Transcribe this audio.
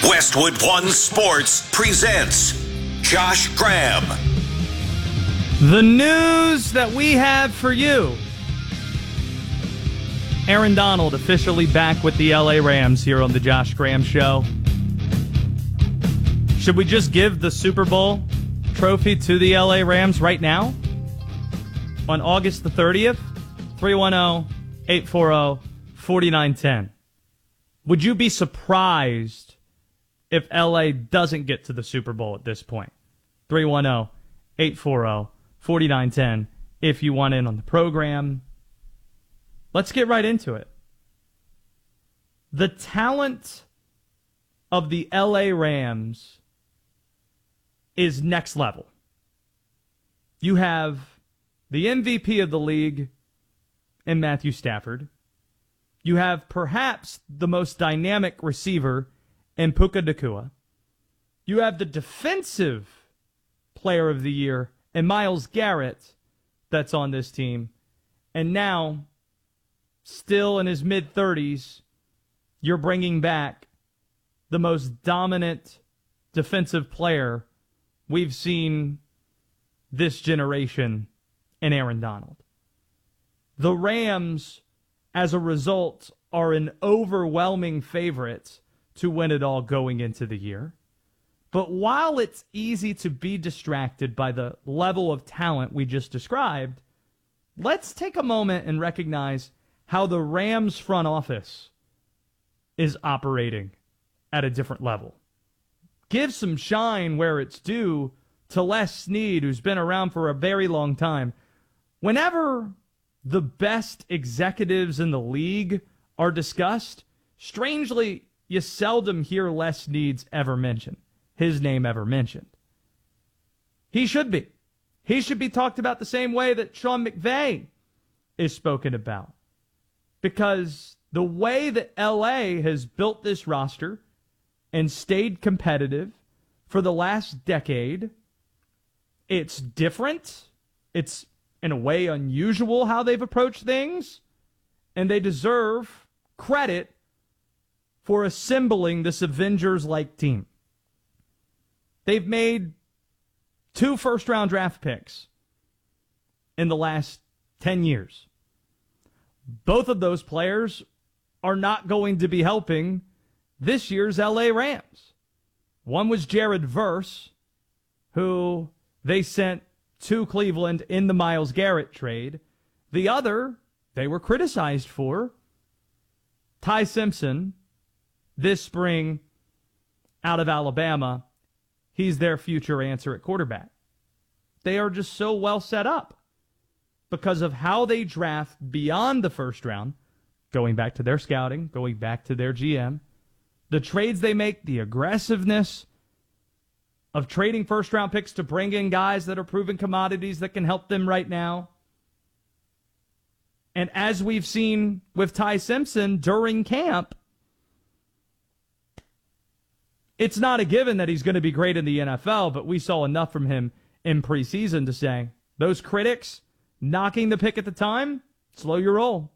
Westwood One Sports presents Josh Graham. The news that we have for you. Aaron Donald officially back with the LA Rams here on the Josh Graham Show. Should we just give the Super Bowl trophy to the LA Rams right now? On August the 30th? 310-840-4910. Would you be surprised if LA doesn't get to the Super Bowl at this point? 310-840-4910 if you want in on the program. Let's get right into it. The talent of the LA Rams is next level. You have the MVP of the league in Matthew Stafford. You have perhaps the most dynamic receiver in Puka Nacua. You have the defensive player of the year in Myles Garrett that's on this team. And now, still in his mid-30s, you're bringing back the most dominant defensive player we've seen this generation in Aaron Donald. The Rams, as a result, are an overwhelming favorite to win it all going into the year. But while it's easy to be distracted by the level of talent we just described, let's take a moment and recognize how the Rams front office is operating at a different level. Give some shine where it's due to Les Snead, who's been around for a very long time. Whenever the best executives in the league are discussed, strangely, you seldom hear Les Snead's his name ever mentioned. He should be. He should be talked about the same way that Sean McVay is spoken about. Because the way that LA has built this roster and stayed competitive for the last decade, it's different. It's, in a way, unusual how they've approached things. And they deserve credit for assembling this Avengers-like team. They've made 2 first-round draft picks in the last 10 years. Both of those players are not going to be helping this year's LA Rams. One was Jared Verse, who they sent to Cleveland in the Myles Garrett trade. The other, they were criticized for, Ty Simpson, this spring out of Alabama. He's their future answer at quarterback. They are just so well set up because of how they draft beyond the first round, going back to their scouting, going back to their GM, the trades they make, the aggressiveness of trading first-round picks to bring in guys that are proven commodities that can help them right now. And as we've seen with Ty Simpson during camp, it's not a given that he's going to be great in the NFL, but we saw enough from him in preseason to say, those critics knocking the pick at the time, slow your roll.